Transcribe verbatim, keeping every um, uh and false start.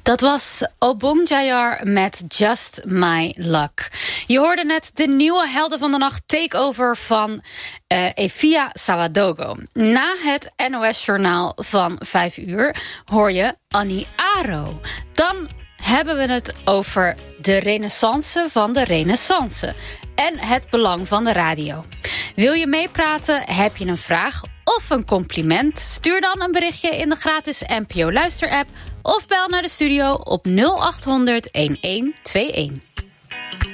Dat was Obong Jayar met Just My Luck. Je hoorde net de nieuwe Helden van de Nacht takeover van uh, Efia Sawadogo. Na het N O S-journaal van vijf uur hoor je Annie Aro. Dan hebben we het over de renaissance van de renaissance en het belang van de radio. Wil je meepraten? Heb je een vraag of een compliment? Stuur dan een berichtje in de gratis N P O Luister-app of bel naar de studio op nul acht honderd, elf tweeënentwintig.